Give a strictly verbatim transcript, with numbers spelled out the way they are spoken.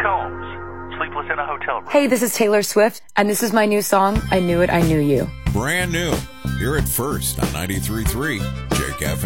Combs, Sleepless in a Hotel Room. Hey, this is Taylor Swift, and this is my new song, I Knew It, I Knew You. Brand new. Hear it first on ninety-three point three J K F M.